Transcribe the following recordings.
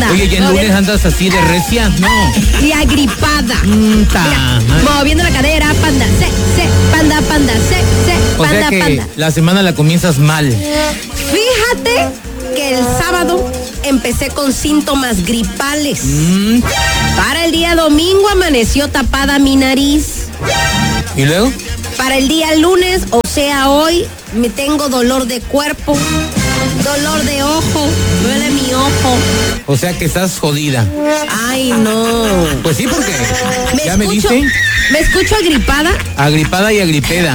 agripada. Oye, ya el lunes andas así de recia, no. Y agripada. Mira, moviendo la cadera, panda, panda, panda, O panda, sea que panda. la semana la comienzas mal. Fíjate que el sábado empecé con síntomas gripales. Para el día domingo amaneció tapada mi nariz. ¿Y luego? Para el día lunes, o sea hoy, me tengo dolor de cuerpo, dolor de ojo, duele mi ojo. O sea que estás jodida. Ay, no. Pues sí, porque ya me escucho, diste. ¿Me escucho agripada? Agripada y agripeda.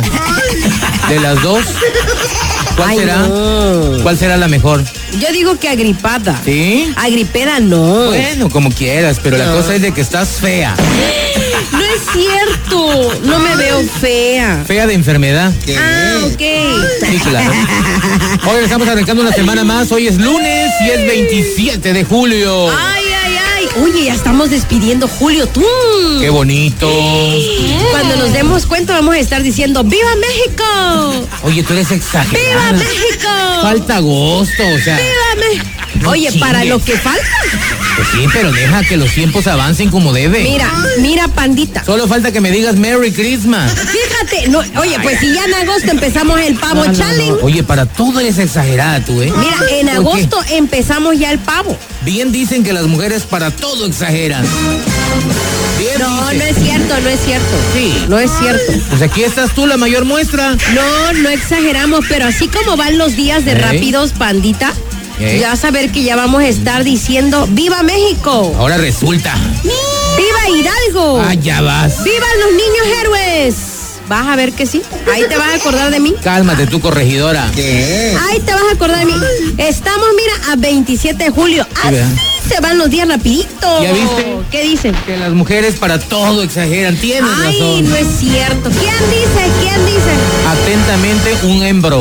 De las dos, ¿cuál será? No. ¿Cuál será la mejor? Yo digo que agripada. ¿Sí? Agripeda no. Bueno, como quieras, pero la cosa es de que estás fea. No es cierto, no me veo fea. Fea de enfermedad. Ah, ok. Sí, claro. Hoy estamos arrancando una semana más. Hoy es lunes y es 27 de julio. Ay, ay, ay. Oye, ya estamos despidiendo julio, tú. Qué bonito. Cuando nos demos cuenta vamos a estar diciendo ¡Viva México! Oye, tú eres exagerada. ¡Viva México! Falta agosto, o sea. ¡Viva México! No Oye, chingues. para lo que falta. Pues sí, pero deja que los tiempos avancen como debe. Mira, pandita. Solo falta que me digas Merry Christmas. Fíjate, no, oye, pues si ya en agosto empezamos el pavo challenge. Oye, para todo eres exagerada tú, ¿eh? Mira, en ¿Por agosto empezamos ya el pavo. Bien dicen que las mujeres para todo exageran. Bien No, dicen. no es cierto, no es cierto. Sí. No es cierto. Pues aquí estás tú, la mayor muestra. No exageramos, pero así como van los días de rápidos, pandita, ya vas a ver que ya vamos a estar diciendo ¡Viva México! Ahora resulta. ¡Viva Hidalgo! Ah, ya vas. ¡Vivan los niños héroes! Vas a ver que sí. Ahí te vas a acordar de mí. Cálmate tú, corregidora. Ahí te vas a acordar de mí. Estamos, mira, a 27 de julio. Así ¿verdad? se van los días rapidito. ¿Ya viste? ¿Qué dicen? Que las mujeres para todo exageran. Tienes Ay, razón. no es cierto. ¿Quién dice? Atentamente, un hembro.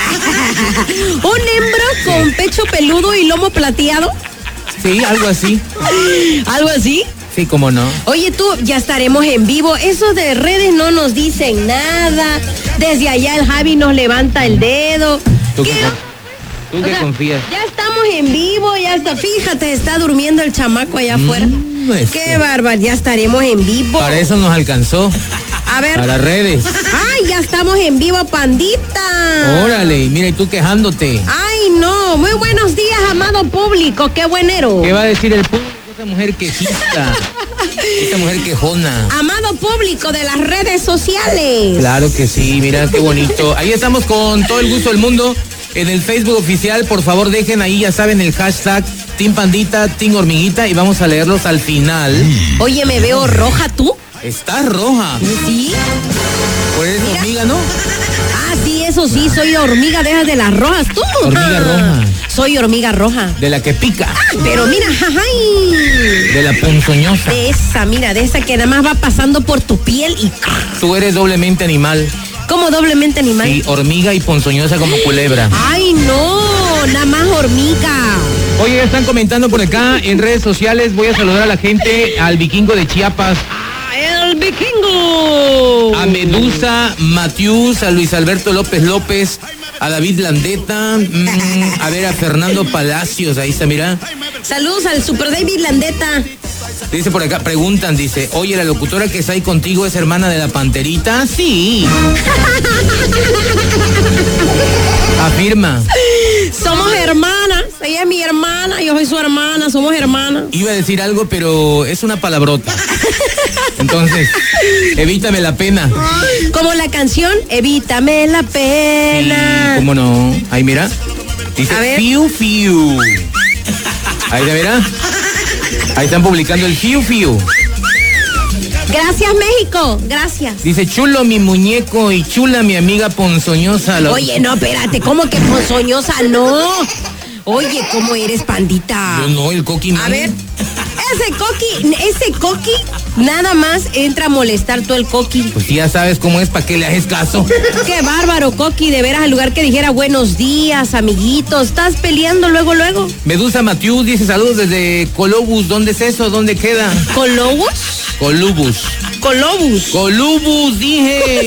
¿Un hembro con pecho peludo y lomo plateado? Sí, algo así. ¿Algo así? Sí, cómo no. Oye, tú, ya estaremos en vivo. Eso de redes no nos dicen nada. Desde allá el Javi nos levanta el dedo. ¿Tú ¿Qué? qué O sea, confías? Ya estamos en vivo, ya está. Fíjate, está durmiendo el chamaco allá afuera. Qué bárbaro, ya estaremos en vivo. Para eso nos alcanzó. A ver. A las redes. Ay, ya estamos en vivo, pandita. Órale, mira, y tú quejándote. Ay, no. Muy buenos días, amado público. Qué buenero. ¿Qué va a decir el público? Esa mujer quejista. Esa mujer quejona. Amado público de las redes sociales. Claro que sí, mira qué bonito. Ahí estamos con todo el gusto del mundo. En el Facebook oficial, por favor, dejen ahí, ya saben, el hashtag Team Pandita, Team Hormiguita, y vamos a leerlos al final. Oye, me veo roja, ¿tú? Estás roja. Sí. Pues eres Mira. hormiga, ¿no? Ah, sí, eso sí, soy hormiga de esas de las rojas, ¿tú? Hormiga roja. Soy hormiga roja. De la que pica. Pero mira, jajay. De la ponzoñosa. De esa, mira, de esa que nada más va pasando por tu piel y... Tú eres doblemente animal. Como doblemente animal. Sí, hormiga y ponzoñosa como culebra. Ay, no, nada más hormiga. Oye, ya están comentando por acá en redes sociales. Voy a saludar a la gente, al vikingo de Chiapas, El vikingo. a Medusa, Matius, a Luis Alberto López, a David Landeta, a ver, a Fernando Palacios, ahí está, mira. Saludos al Super David Landeta. Dice por acá, preguntan, dice, oye, ¿la locutora que está ahí contigo es hermana de la Panterita? Sí. Afirma. Somos hermanas. Ella es mi hermana, yo soy su hermana, somos hermanas. Iba a decir algo, pero es una palabrota. Entonces, evítame la pena. Como la canción Evítame la pena. Sí, ¿cómo no? Ahí mira. Dice A ver. Fiu Fiu. Ahí te verá. Ahí están publicando el Fiu Fiu. Gracias, México. Gracias. Dice chulo mi muñeco y chula mi amiga ponzoñosa. Oye, no, espérate, ¿cómo que ponzoñosa? No. Oye, ¿cómo eres, pandita? Yo no, el Coqui. A ver, ese coqui, nada más entra a molestar tú el coqui. Pues ya sabes cómo es, ¿para qué le haces caso? Qué bárbaro, coqui, de veras, al lugar que dijera buenos días, amiguitos, estás peleando luego. Medusa Matius dice saludos desde Colobus. ¿Dónde es eso? ¿Dónde queda? ¿Colobus? Colubus. Colobus. Colubus, dije.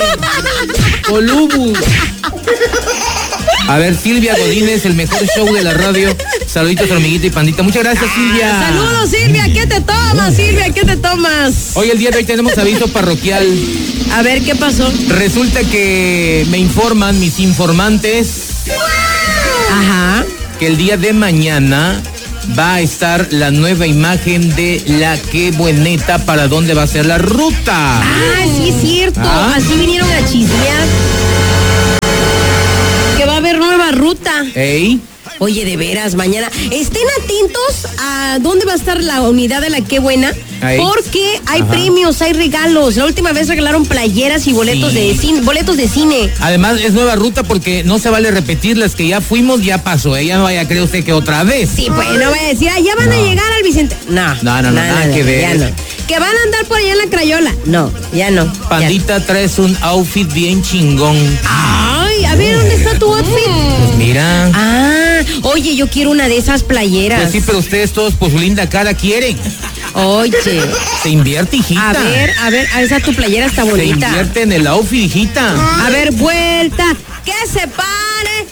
Colubus. A ver, Silvia Godínez, el mejor show de la radio. Saluditos, hormiguita y pandita. Muchas gracias, Silvia. Saludos, Silvia. ¿Qué te tomas, Silvia? ¿Qué te tomas? Hoy, el día de hoy, tenemos aviso parroquial. A ver, ¿qué pasó? Resulta que me informan mis informantes Ajá. que el día de mañana va a estar la nueva imagen de la Qué Bueneta, para dónde va a ser la ruta. Sí es cierto. Así vinieron a chismear. Que va a haber nueva ruta. ¿Ey? Oye, de veras, mañana. Estén atentos a dónde va a estar la unidad de la Qué Buena. Ahí. Porque hay premios, hay regalos. La última vez regalaron playeras y boletos de cine. Además, es nueva ruta porque no se vale repetir las que ya fuimos, ya pasó. Ya no vaya a creer usted que otra vez. Sí, pues no voy a decir, ya van a llegar al Vicente. No, nada que ver. Ya no. Que van a andar por allá en la Crayola. No, ya no. Pandita, traes un outfit bien chingón. Ay, a ver, ¿dónde está tu outfit? Pues mira. Oye, yo quiero una de esas playeras. Pues sí, pero ustedes todos por su linda cara quieren. Oye. Se invierte, hijita. A ver, esa tu playera está bonita. Se invierte en el outfit, hijita. A ver, vuelta. Que se pare.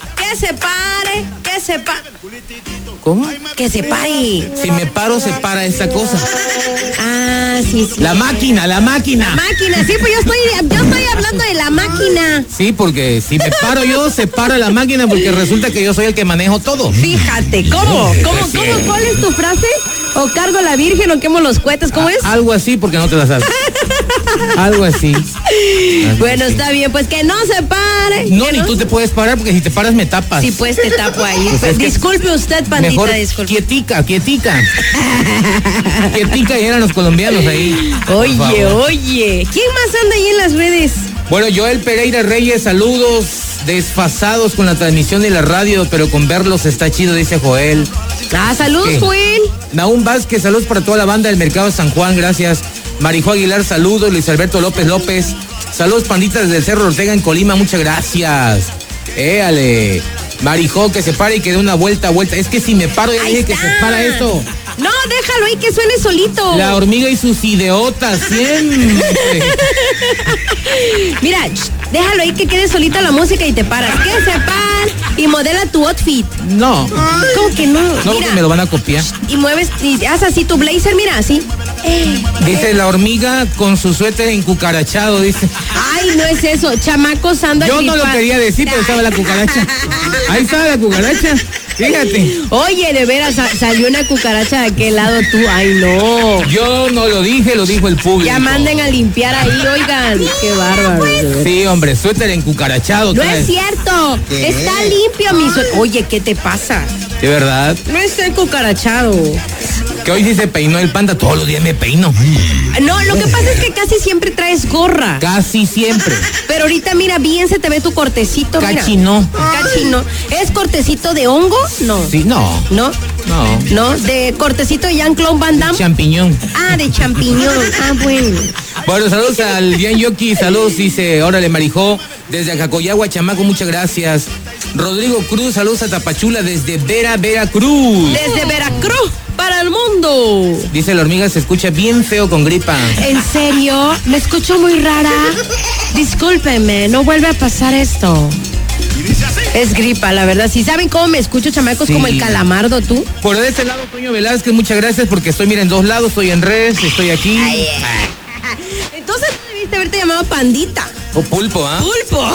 ¿Cómo? Que se pare. Si me paro, se para esta cosa. Sí. La máquina. La máquina, sí, pues yo estoy hablando de la máquina. Sí, porque si me paro yo, se para la máquina, porque resulta que yo soy el que manejo todo. Fíjate, ¿cómo? ¿Cuál es tu frase? ¿O cargo a la Virgen o quemo los cohetes? ¿Cómo es? Algo así, porque no te la sabes. Algo así. Bueno, está bien, pues que no se pare. No, ni tú te puedes parar, porque si te paras me tapas. Sí, pues te tapo ahí. Pues disculpe usted, pandita, mejor disculpe. Quietica. Quietica, y eran los colombianos ahí. Oye. ¿Quién más anda ahí en las redes? Bueno, Joel Pereira Reyes, saludos. Desfasados con la transmisión de la radio, pero con verlos está chido, dice Joel. Saludos, ¿Qué? Joel. Naúm Vázquez, saludos para toda la banda del Mercado San Juan, gracias. Marijo Aguilar, saludos. Luis Alberto López, saludos, panditas del Cerro Ortega en Colima, muchas gracias. Éale. Marijo, que se pare y que dé una vuelta. Es que si me paro, ya dije que se para eso. No, déjalo ahí que suene solito. La hormiga y sus idiotas, siempre. Mira, déjalo ahí que quede solita la música y te paras. Que se pare y modela tu outfit. No. ¿Cómo que no? No, mira, porque me lo van a copiar. Y mueves, y haz así tu blazer, mira, así. Dice la hormiga con su suéter encucarachado, dice. Ay, no es eso, chamacos anda. Yo no lo quería decir, pero estaba la cucaracha. Ahí estaba la cucaracha, fíjate. Oye, de veras, salió una cucaracha de aquel lado tú. Ay, no. Yo no lo dije, lo dijo el público. Ya manden a limpiar ahí, oigan. Qué bárbaro. Sí, hombre, suéter encucarachado. No es cierto. ¿Qué? Está limpio mi suéter. Oye, ¿qué te pasa? ¿De verdad? No está encucarachado. Que hoy sí se peinó el panda, todos los días me peino. No, lo que pasa es que casi siempre traes gorra. Casi siempre. Pero ahorita mira, bien se te ve tu cortecito. Cachino. Cachino. ¿Es cortecito de hongo? No. Sí, no. ¿No? No. ¿No? ¿De cortecito de Jean-Claude Van Damme? Champiñón. De champiñón. Bueno. Bueno, saludos al Dian Yoki, saludos, dice, órale, Marijó, desde Acacoyagua, chamaco, muchas gracias. Rodrigo Cruz, saludos a Tapachula, desde Veracruz. Desde Veracruz, para el mundo. Dice la hormiga, se escucha bien feo con gripa. ¿En serio? ¿Me escucho muy rara? Discúlpeme, no vuelve a pasar esto. Es gripa, la verdad. Si saben cómo me escucho, chamacos, sí. Como el calamardo, tú. Por de este lado, Toño Velázquez, muchas gracias, porque estoy, mira, en dos lados, estoy en redes, estoy aquí. Entonces debiste haberte llamado Pandita. O Pulpo, ¿ah? Pulpo.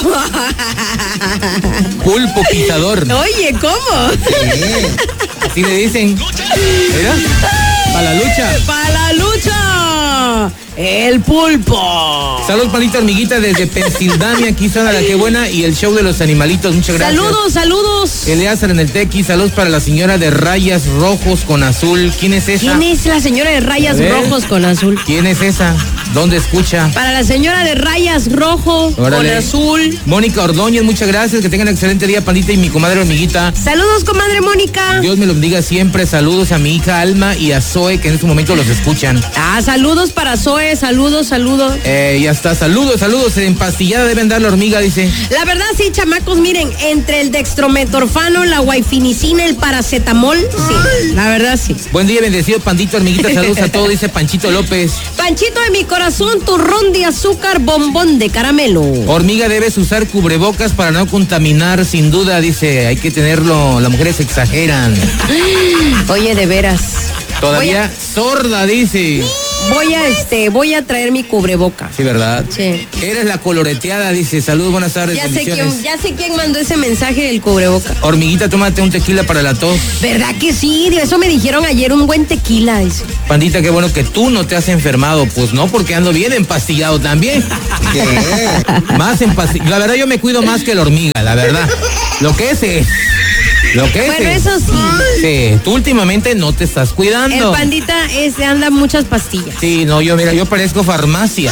Pulpo pisador. Oye, ¿cómo? Sí. Así le dicen. Mira, para la lucha. ¡Para la lucha! El Pulpo. Saludos, panita hormiguita, desde Pensilvania, aquí suena la Qué Buena y el show de los animalitos, muchas gracias. Saludos. Eleazar en el Tequi, saludos para la señora de rayas rojos con azul. ¿Quién es esa? ¿Quién es la señora de rayas rojos con azul? ¿Quién es esa? ¿Dónde escucha? Para la señora de rayas rojo con azul. Mónica Ordóñez, muchas gracias, que tengan un excelente día, pandita, y mi comadre hormiguita. Saludos, comadre Mónica. Dios me los bendiga siempre, saludos a mi hija Alma y a Zoe, que en este momento los escuchan. Saludos para Zoe mensaje, saludos. Ya está, saludos, empastillada deben dar la hormiga, dice. La verdad sí, chamacos, miren, entre el dextrometorfano, la guaifinicina, el paracetamol, sí, la verdad sí. Buen día, bendecido pandito, hormiguita, saludos a todos, dice Panchito López. Panchito de mi corazón, turrón de azúcar, bombón de caramelo. Hormiga, debes usar cubrebocas para no contaminar, sin duda, dice, hay que tenerlo, las mujeres exageran. Oye, de veras. Todavía sorda, dice. Voy a traer mi cubreboca. Sí, ¿verdad? Sí. Eres la coloreteada, dice, saludos, buenas tardes, ya sé quién mandó ese mensaje del cubreboca. Hormiguita, tómate un tequila para la tos. ¿Verdad que sí? De eso me dijeron ayer, un buen tequila. Eso. Pandita, qué bueno que tú no te has enfermado. Pues no, porque ando bien empastillado también. ¿Qué? Más empastillado. La verdad, yo me cuido más que la hormiga, la verdad. Lo que es. Bueno, eso sí. Sí, tú últimamente no te estás cuidando. El pandita anda muchas pastillas. Sí, no, yo parezco farmacia.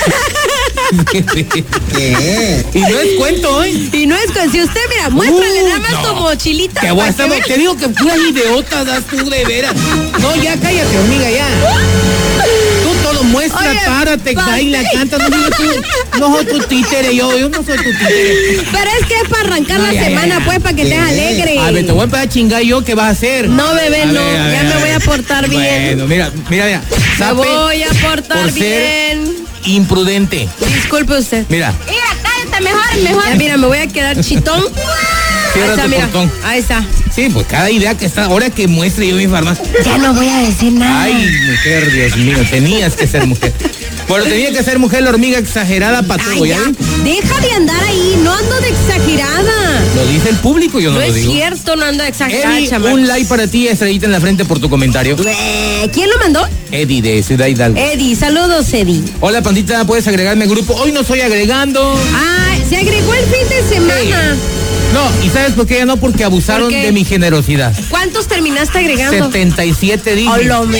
¿Qué? Y no es cuento, ¿eh? Y no es cuento. Si usted, mira, muéstrale nada más tu mochilita. Te digo que puras idiotas das tú de veras. No, ya cállate, hormiga, ya. Tú todo muestra, oye, párate, baila, canta, no digas tú. No soy tu títere, yo no soy tu títere. Pero es que es para arrancar la semana, pues, para que estés alegre. A ver, te voy a empezar a chingar yo, ¿qué vas a hacer? No, bebé, no, ya me voy a portar bien. Bueno, mira. Me voy a portar bien. Imprudente. Disculpe usted. Mira, cállate, mejor. Ya, mira, me voy a quedar chitón. Cierra tu portón. Ahí está. Sí, pues cada idea que está, ahora que muestre yo mi farmacia. Ya no voy a decir nada. Ay, mujer, Dios mío, tenías que ser mujer. Bueno, tenía que ser mujer la hormiga exagerada para todo, ¿ya? Deja de andar ahí, no ando de exagerada. Lo dice el público, yo no lo digo. No es cierto, no ando de exagerada, Eddie, un like para ti, estrellita en la frente por tu comentario. ¿Quién lo mandó? Eddie de Ciudad Hidalgo. Eddie, saludos, Eddie. Hola, pandita, ¿puedes agregarme al grupo? Hoy no estoy agregando. Ah, se agregó el fin de semana. Sí. No, ¿y sabes por qué ya no? Porque abusaron de mi generosidad. ¿Cuántos terminaste agregando? 77 días.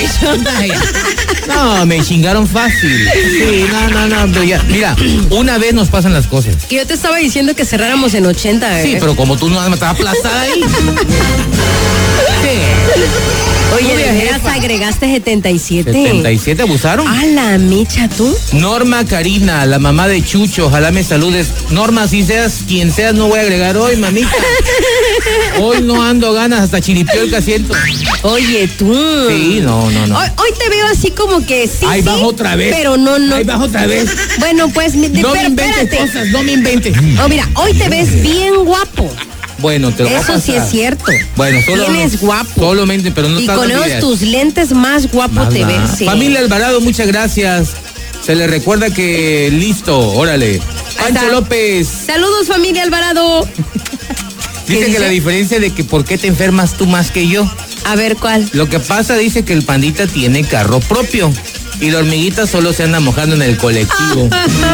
Oh, no, me chingaron fácil. Sí, no, pero ya, mira, una vez nos pasan las cosas. Que yo te estaba diciendo que cerráramos en 80, Sí, pero como tú no me estabas aplastada ahí. Sí. Oye, ¿de veras agregaste 77? 77, ¿abusaron? A la mecha, ¿tú? Norma Karina, la mamá de Chucho, ojalá me saludes. Norma, si seas quien seas, no voy a agregar hoy, mamita. Hoy no ando ganas, hasta chiripió el casiento. Oye, tú. Sí, no. Hoy te veo así como que sí. Ahí bajo otra vez. Pero no. Ahí bajo otra vez. Bueno, pues, no me inventes cosas, no me inventes. Oh, mira, hoy te ves bien guapo. Bueno, te lo voy a pasar. Eso sí es cierto. Bueno, solo tienes guapo. Solamente, pero no y con esos tus lentes más guapo te ves. Sí. Familia Alvarado, muchas gracias. Se le recuerda que listo, órale. Pancho López. Saludos, familia Alvarado. Dice que la diferencia de que por qué te enfermas tú más que yo. A ver, ¿cuál? Lo que pasa, dice que el pandita tiene carro propio y la hormiguita solo se anda mojando en el colectivo.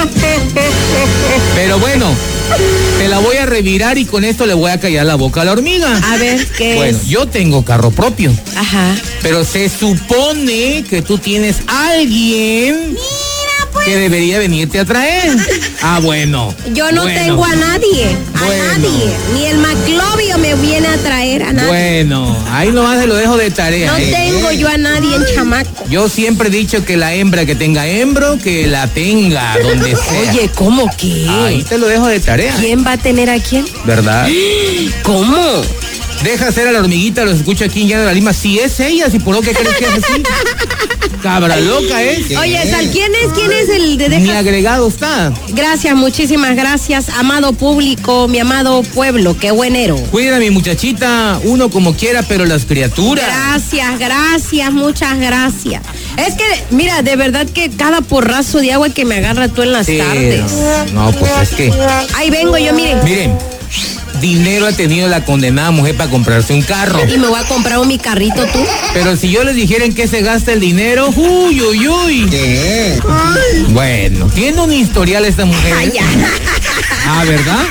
Pero bueno, te la voy a revirar y con esto le voy a callar la boca a la hormiga. A ver, ¿qué Bueno, es? yo tengo carro propio. Ajá. Pero se supone que tú tienes a alguien que debería venirte a traer. Ah, bueno. Yo no tengo a nadie. Nadie. Ni el Maclovio me viene a traer a nadie. Bueno, ahí nomás se lo dejo de tarea. No tengo yo a nadie en chamaco. Yo siempre he dicho que la hembra que tenga hembro, que la tenga donde sea. Oye, ¿cómo qué? Ahí te lo dejo de tarea. ¿Quién va a tener a quién? ¿Verdad? ¿Cómo? Deja hacer a la hormiguita, los escucho aquí en Llano de la Lima. Si es ella, si por lo que crees que es así. Cabra loca, ¿eh? Oye, ¿quién es el de deja? Mi agregado está. Gracias, muchísimas gracias, amado público, mi amado pueblo, qué buenero. Cuida a mi muchachita, uno como quiera, pero las criaturas. Gracias, muchas gracias. Es que, mira, de verdad que cada porrazo de agua que me agarra tú en las tardes. No, pues es que. Ahí vengo yo, miren. Miren. Dinero ha tenido la condenada mujer para comprarse un carro. Y me voy a comprar mi carrito tú. Pero si yo les dijera en qué se gasta el dinero, uy. ¿Qué? Bueno, tiene un historial esta mujer. Ay, ya. ¿Verdad?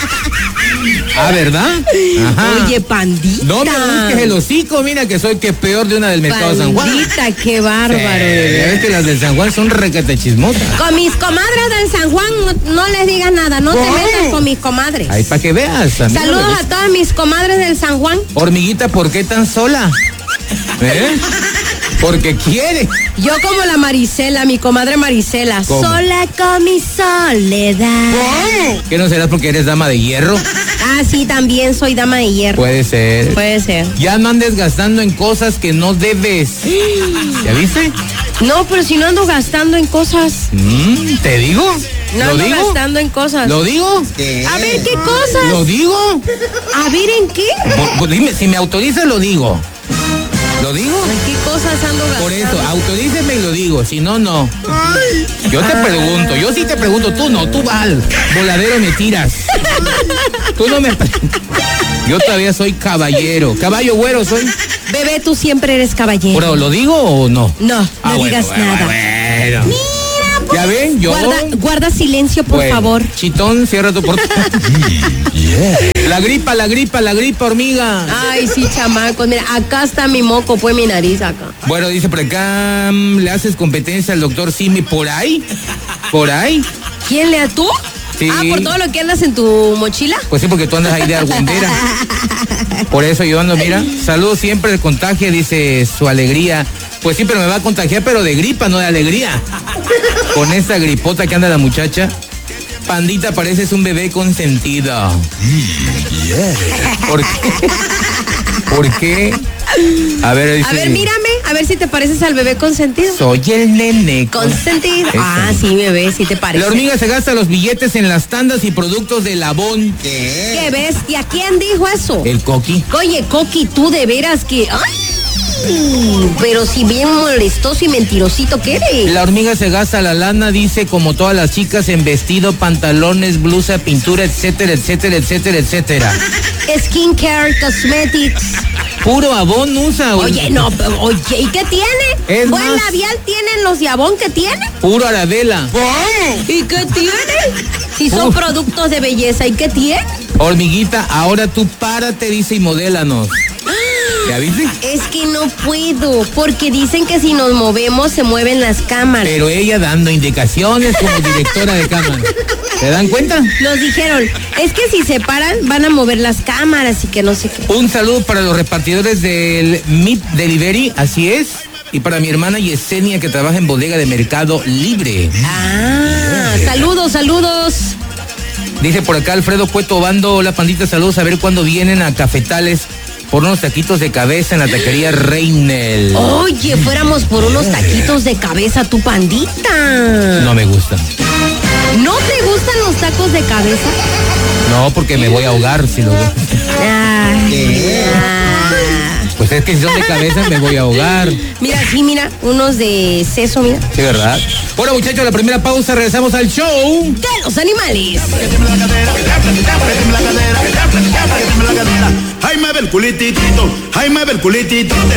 Ajá. Oye, pandita. No me busques el hocico, mira que soy que peor de una del mercado de San Juan. Pandita, qué bárbaro. Es que las del San Juan son requete chismosas. Con mis comadres del San Juan no les digas nada, no te metas con mis comadres. Ahí para que veas. Saludos a todas mis comadres del San Juan. Hormiguita, ¿por qué tan sola? Porque quiere. Yo como la Marisela, mi comadre Marisela. ¿Cómo? Sola con mi soledad. ¿Cómo? ¿Qué no serás porque eres dama de hierro? Ah, sí, también soy dama de hierro. Puede ser. Puede ser. Ya no andes gastando en cosas que no debes. ¿Ya viste? No, pero si no ando gastando en cosas. ¿Te digo? No ¿Lo ando digo? gastando en cosas. ¿Lo digo? A ver, ¿qué cosas? ¿Lo digo? A ver, ¿en qué? Pues dime, si me autorizas, lo digo. ¿Lo digo? ¿En qué cosas ando gastando? Por eso, autoríceme y lo digo, si no, no. Yo te pregunto, yo sí te pregunto, tú no, tú Val, voladero me tiras. Tú no me... Yo todavía soy caballero, caballo güero soy. Bebé, tú siempre eres caballero. ¿Pero lo digo o no? No, no digas nada. Bueno. Mira, pues, ¿Ya ven? Yo... Guarda silencio, por Bueno, favor. Chitón, cierra tu puerta. La gripa, hormiga. Ay, sí, chamacos. Mira, acá está mi moco, pues mi nariz acá. Bueno, dice por acá, ¿le haces competencia al doctor Simi por ahí? ¿Por ahí? ¿Quién le a tú? Sí. Ah, por todo lo que andas en tu mochila. Pues sí, porque tú andas ahí de argüendera. Por eso yo ando, mira, saludos siempre, el contagio, dice su alegría. Pues sí, pero me va a contagiar, pero de gripa, no de alegría. Con esta gripota que anda la muchacha. Pandita, pareces un bebé consentido. ¿Por qué? ¿Por qué? A ver, dice, A ver, mírame, a ver si te pareces al bebé consentido. soy el nene Consentido. Eso. Ah, sí, bebé, sí te parece. La hormiga se gasta los billetes en las tandas y productos de Labón. ¿Qué bestia? ¿Quién dijo eso? El coqui. Oye, Coqui, tú de veras que... ¡Ay! Pero si bien molestoso y mentirosito que eres. La hormiga se gasta la lana, dice, como todas las chicas, en vestido, pantalones, blusa, pintura, etcétera, etcétera, etcétera, etcétera. Skincare, cosmetics. Puro abón usa. Oye, no, oye, ¿y qué tiene? Es ¿Buen más- labial tienen los de Avon que tiene? Puro Arabela. ¿Y qué tiene? Si son productos de belleza, ¿y qué tiene? Hormiguita, ahora tú párate, dice, y modélanos. ¿Ya viste? Es que no puedo, porque dicen que si nos movemos se mueven las cámaras. Pero ella dando indicaciones como directora de cámara. ¿Se dan cuenta? Nos dijeron, es que si se paran van a mover las cámaras y que no sé qué. Un saludo para los repartidores del Meat Delivery, así es. Y para mi hermana Yesenia, que trabaja en bodega de Mercado Libre. Ah, saludos, saludos. Dice por acá Alfredo Cueto Bando, hola pandita, saludos, a ver cuándo vienen a Cafetales por unos taquitos de cabeza en la taquería Reinel. Oye, fuéramos por unos taquitos de cabeza, tu pandita. No me gusta. ¿No te gustan los tacos de cabeza? No, porque me voy a ahogar si lo veo. Pues es que si son de cabeza me voy a ahogar. Mira, sí, mira, unos de seso, mira. Sí, ¿verdad? Bueno, muchachos, la primera pausa, regresamos al show. De los animales. Ay, mueve el culitito, ay, mueve el culitito,